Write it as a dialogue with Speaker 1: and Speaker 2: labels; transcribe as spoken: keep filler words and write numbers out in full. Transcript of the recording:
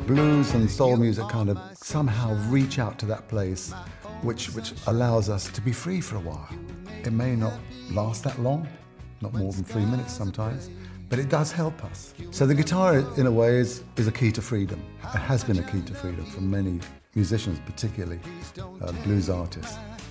Speaker 1: Blues and soul music kind of somehow reach out to that place which, which allows us to be free for a while. It may not last that long, not more than three minutes sometimes, but it does help us. So the guitar, in a way, is, is a key to freedom. It has been a key to freedom for many musicians, particularly uh, blues artists.